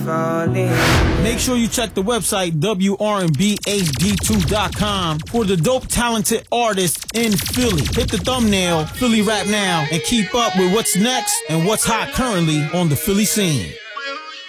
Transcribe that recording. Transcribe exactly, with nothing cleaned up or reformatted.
falling. Make sure you check the website W R and B H D two dot com for the dope talented artists in Philly. Hit the thumbnail, Philly Rap Now, and keep up with what's next and what's hot currently on the Philly scene.